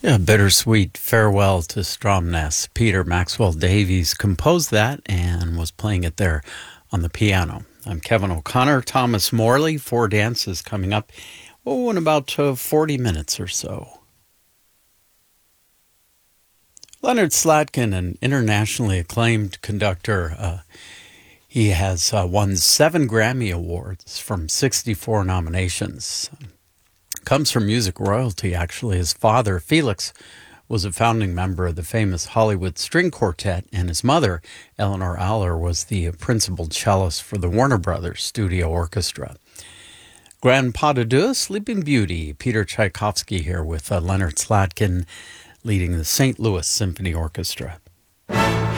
Yeah, bittersweet farewell to Stromness. Peter Maxwell Davies composed that and was playing it there on the piano. I'm Kevin O'Connor. Thomas Morley, Four Dances coming up, in about 40 minutes or so. Leonard Slatkin, an internationally acclaimed conductor, he has won 7 Grammy Awards from 64 nominations. Comes from music royalty, actually. His father, Felix, was a founding member of the famous Hollywood String Quartet, and his mother, Eleanor Aller, was the principal cellist for the Warner Brothers Studio Orchestra. Grand Pas de Deux, Sleeping Beauty, Peter Tchaikovsky here with Leonard Slatkin leading the St. Louis Symphony Orchestra.